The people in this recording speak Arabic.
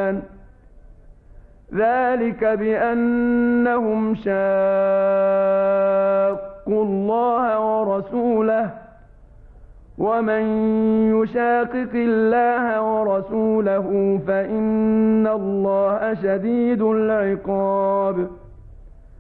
الرحمن ذلك بأنهم شاقوا الله ورسوله ومن يشاقق الله ورسوله فإن الله شديد العقاب